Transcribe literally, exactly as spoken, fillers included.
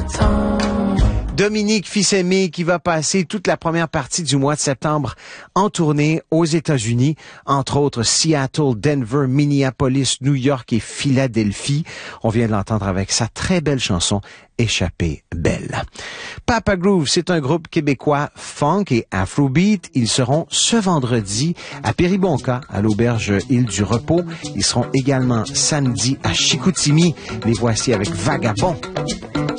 Dominique Fils-Aimé qui va passer toute la première partie du mois de septembre en tournée aux États-Unis, entre autres Seattle, Denver, Minneapolis, New York et Philadelphie. On vient de l'entendre avec sa très belle chanson Échappée belle. Papa Groove, c'est un groupe québécois funk et afrobeat. Ils seront ce vendredi à Péribonka, à l'auberge Île du Repos. Ils seront également samedi à Chicoutimi. Les voici avec Vagabond.